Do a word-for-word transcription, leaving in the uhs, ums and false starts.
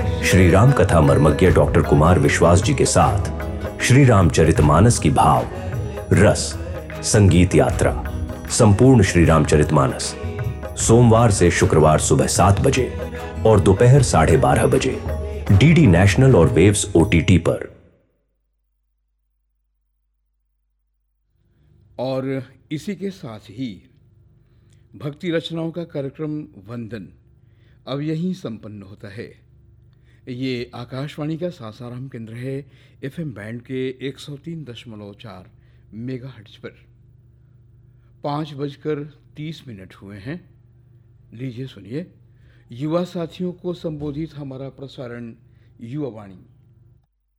श्री राम कथा मर्मज्ञ डॉक्टर कुमार विश्वास जी के साथ श्री रामचरितमानस की भाव रस संगीत यात्रा संपूर्ण श्री रामचरितमानस सोमवार से शुक्रवार सुबह सात बजे और दोपहर साढ़े बारह बजे डीडी नेशनल और वेव्स ओटीटी पर। और इसी के साथ ही भक्ति रचनाओं का कार्यक्रम वंदन अब यहीं संपन्न होता है। ये आकाशवाणी का सासाराम केंद्र है, एफएम बैंड के एक सौ तीन दशमलव चार मेगाहर्ट्ज पर। पाँच बजकर तीस मिनट हुए हैं। लीजिए सुनिए युवा साथियों को संबोधित हमारा प्रसारण युवा वाणी।